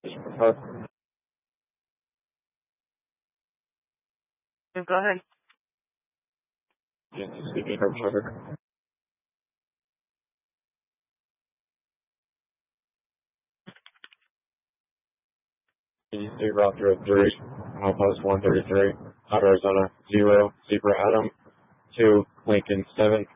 Go ahead. Yes, speaking from Trevor. EC Route 3, Outpost 133, Hot Arizona 0, Zebra Adam 2, Lincoln 7,